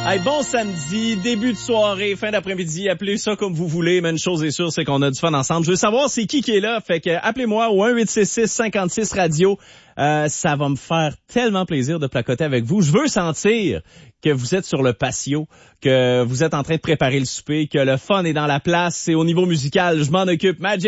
Hey, bon samedi, début de soirée, fin d'après-midi, appelez ça comme vous voulez, mais une chose est sûre, c'est qu'on a du fun ensemble. Je veux savoir c'est qui est là, fait que appelez-moi au 1-866-56 radio. Ça va me faire tellement plaisir de placoter avec vous. Je veux sentir que vous êtes sur le patio, que vous êtes en train de préparer le souper, que le fun est dans la place, c'est au niveau musical, je m'en occupe. Magic